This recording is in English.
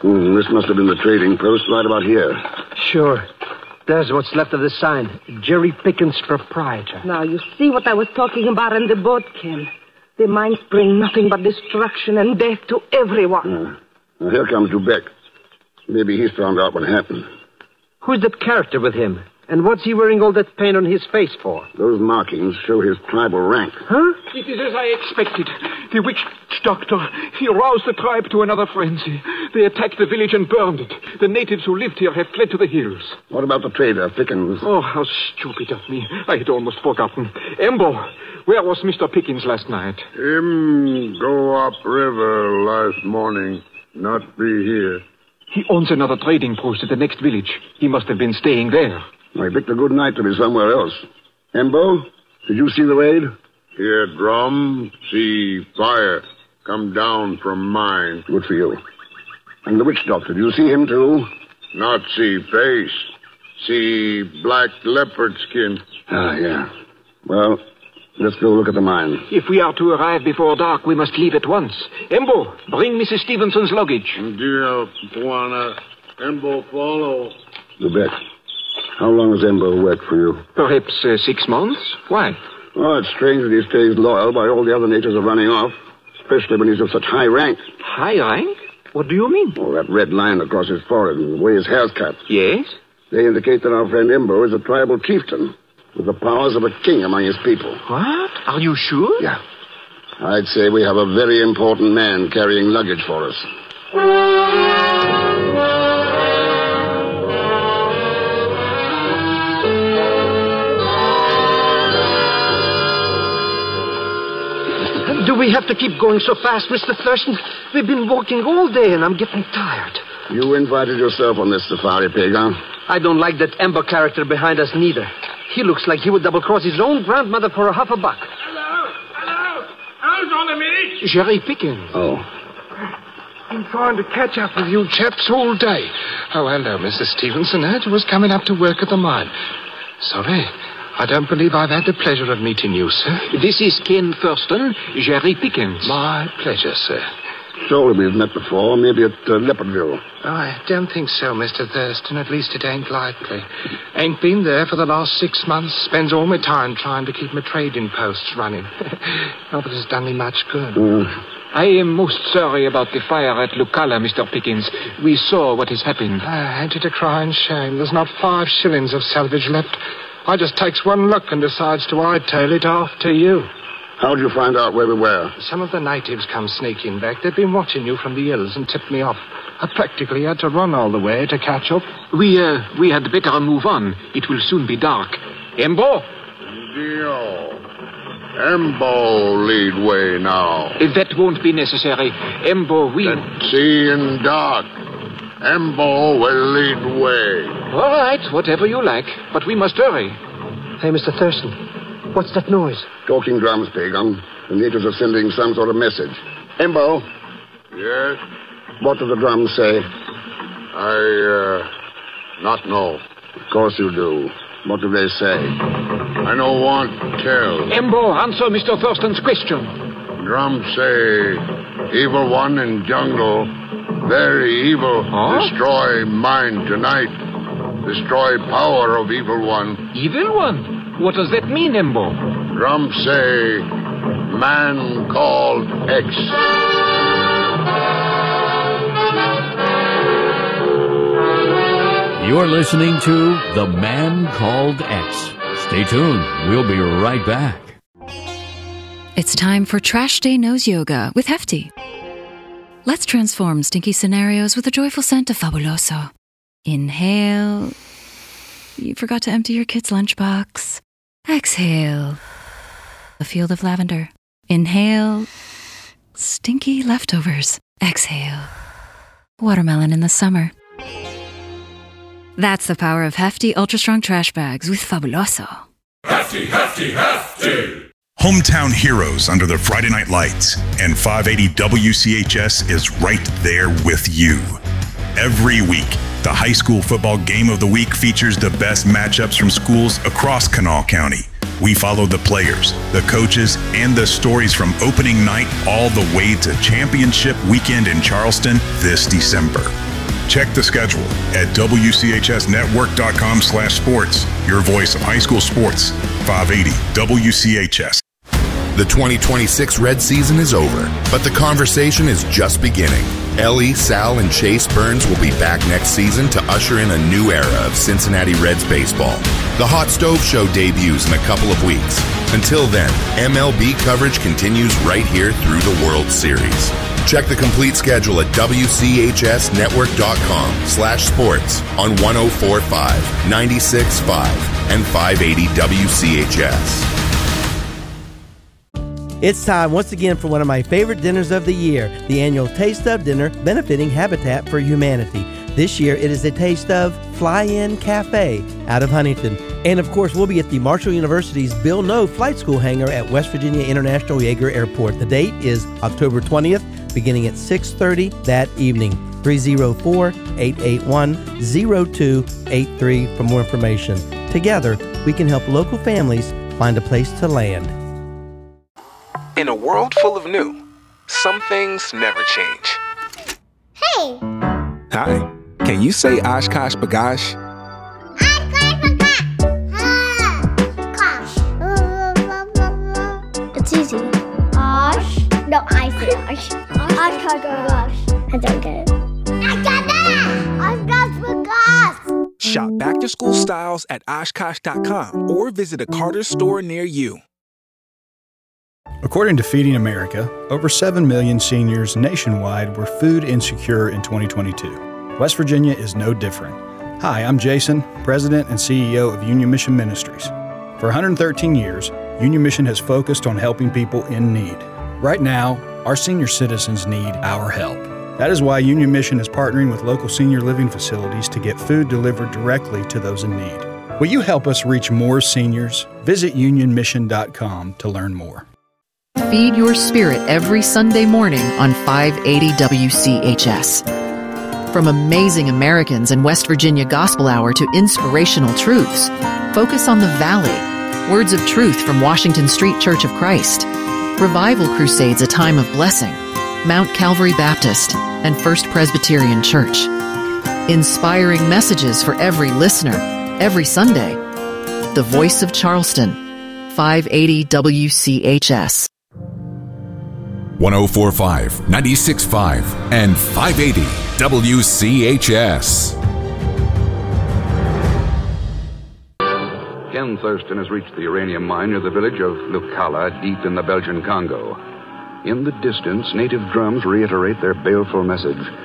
This must have been the trading post right about here. Sure. There's what's left of the sign. Jerry Pickens, proprietor. Now, you see what I was talking about in the boat, Ken. The mines bring nothing but destruction and death to everyone. Now, here comes Dubeck. Maybe he's found out what happened. Who's that character with him? And what's he wearing all that paint on his face for? Those markings show his tribal rank. Huh? It is as I expected. The witch doctor, he roused the tribe to another frenzy. They attacked the village and burned it. The natives who lived here have fled to the hills. What about the trader, Pickens? Oh, how stupid of me. I had almost forgotten. Embo, where was Mr. Pickens last night? Him go up river last morning. Not be here. He owns another trading post at the next village. He must have been staying there. I picked a good night to be somewhere else. Embo, did you see the raid? Hear drum, see fire. Come down from mine. Good for you. And the witch doctor, did you see him too? Not see face. See black leopard skin. Ah, yeah. Well, let's go look at the mine. If we are to arrive before dark, we must leave at once. Embo, bring Mrs. Stevenson's luggage. Dear Juana, Embo follow. Lubeck, how long has Embo worked for you? Perhaps 6 months. Why? Oh, it's strange that he stays loyal while all the other natives are running off, especially when he's of such high rank. High rank? What do you mean? Oh, that red line across his forehead and the way his hair's cut. Yes? They indicate that our friend Embo is a tribal chieftain with the powers of a king among his people. What? Are you sure? Yeah. I'd say we have a very important man carrying luggage for us. Do we have to keep going so fast, Mr. Thurston? We've been walking all day and I'm getting tired. You invited yourself on this safari, Pagan. I don't like that Ember character behind us neither. He looks like he would double-cross his own grandmother for a $1/2. Hello. How's on the minute? Jerry Pickens. Oh. I'm trying to catch up with you chaps all day. Oh, hello, Mrs. Stevenson. Heard you was coming up to work at the mine. Sorry, I don't believe I've had the pleasure of meeting you, sir. This is Ken Thurston, Jerry Pickens. My pleasure, sir. Surely we've met before, maybe at Leopardville. Oh, I don't think so, Mr. Thurston. At least it ain't likely. Ain't been there for the last 6 months. Spends all my time trying to keep my trading posts running. Not that it's done me much good. I am most sorry about the fire at Lucala, Mr. Pickens. We saw what has happened. I ain't it a crying shame. There's not 5 shillings of salvage left. I just takes one look and decides to hightail it after you. How'd you find out where we were? Some of the natives come sneaking back. They've been watching you from the hills and tipped me off. I practically had to run all the way to catch up. We had better move on. It will soon be dark. Embo? Dio. Embo lead way now. That won't be necessary. Embo, we... See in dark. Embo will lead way. All right, whatever you like. But we must hurry. Hey, Mr. Thurston, what's that noise? Talking drums, Pagan. The natives are sending some sort of message. Embo, Yes? what do the drums say? Not know. Of course you do. What do they say? I no want tell. Embo, answer Mr. Thurston's question. Drum say, evil one in jungle, very evil. Huh? Destroy mine tonight. Destroy power of evil one. Evil one? What does that mean, Embo? Drum say, man called X. You're listening to The Man Called X. Stay tuned. We'll be right back. It's time for Trash Day Nose Yoga with Hefty. Let's transform stinky scenarios with the joyful scent of Fabuloso. Inhale. You forgot to empty your kid's lunchbox. Exhale. A field of lavender. Inhale. Stinky leftovers. Exhale. Watermelon in the summer. That's the power of Hefty Ultra Strong Trash Bags with Fabuloso. Hefty, hefty, hefty! Hometown heroes under the Friday night lights, and 580 WCHS is right there with you. Every week, the high school football game of the week features the best matchups from schools across Kanawha County. We follow the players, the coaches, and the stories from opening night all the way to championship weekend in Charleston this December. Check the schedule at WCHSnetwork.com/sports. Your voice of high school sports, 580 WCHS. The 2026 Red season is over, but the conversation is just beginning. Ellie, Sal, and Chase Burns will be back next season to usher in a new era of Cincinnati Reds baseball. The Hot Stove Show debuts in a couple of weeks. Until then, MLB coverage continues right here through the World Series. Check the complete schedule at WCHSnetwork.com/sports on 104.5, 96.5, and 580 WCHS. It's time once again for one of my favorite dinners of the year, the annual Taste of Dinner benefiting Habitat for Humanity. This year it is a Taste of Fly-In Cafe out of Huntington. And of course we'll be at the Marshall University's Bill Noe Flight School hangar at West Virginia International Yeager Airport. The date is October 20th, beginning at 6:30 that evening. 304-881-0283 for more information. Together, we can help local families find a place to land. In a world full of new, some things never change. Hey! Hi, can you say Oshkosh B'gosh? It's easy. Osh? No, I say Osh. Oshkosh B'gosh. I don't get it. I got that! Oshkosh B'gosh! Shop back-to-school styles at Oshkosh.com or visit a Carter's store near you. According to Feeding America, over 7 million seniors nationwide were food insecure in 2022. West Virginia is no different. Hi, I'm Jason, President and CEO of Union Mission Ministries. For 113 years, Union Mission has focused on helping people in need. Right now, our senior citizens need our help. That is why Union Mission is partnering with local senior living facilities to get food delivered directly to those in need. Will you help us reach more seniors? Visit unionmission.com to learn more. Feed your spirit every Sunday morning on 580 WCHS. From Amazing Americans and West Virginia Gospel Hour to inspirational truths, focus on the Valley, words of truth from Washington Street Church of Christ, Revival Crusades, a time of blessing, Mount Calvary Baptist, and First Presbyterian Church. Inspiring messages for every listener, every Sunday. The Voice of Charleston, 580 WCHS. 104.5, 96.5, and 580 WCHS. Ken Thurston has reached the uranium mine near the village of Lukala, deep in the Belgian Congo. In the distance, native drums reiterate their baleful message.